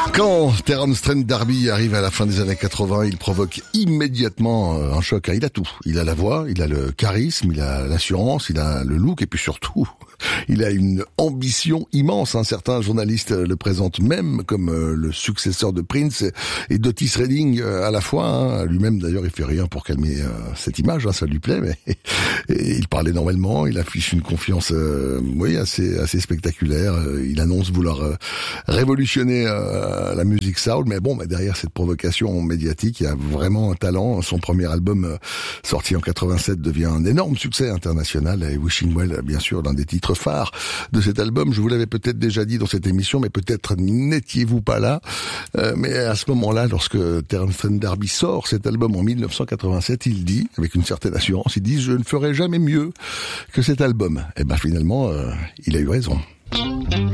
Quand Terence Trent D'Arby arrive à la fin des années 80, il provoque immédiatement un choc. Il a tout. Il a la voix, il a le charisme, il a l'assurance, il a le look et puis surtout, il a une ambition immense. Certains journalistes le présentent même comme le successeur de Prince et d'Otis Redding à la fois. Lui-même d'ailleurs, il fait rien pour calmer cette image. Ça lui plaît, mais et il parle énormément. Il affiche une confiance, assez spectaculaire. Il annonce vouloir révolutionner la musique soul, mais bon, derrière cette provocation médiatique, il y a vraiment un talent. Son premier album sorti en 87 devient un énorme succès international et Wishing Well, bien sûr, l'un des titres phares de cet album. Je vous l'avais peut-être déjà dit dans cette émission, mais peut-être n'étiez-vous pas là. Mais à ce moment-là, lorsque Terence Trent D'Arby sort cet album en 1987, il dit, avec une certaine assurance, il dit « Je ne ferai jamais mieux que cet album ». Et finalement, il a eu raison.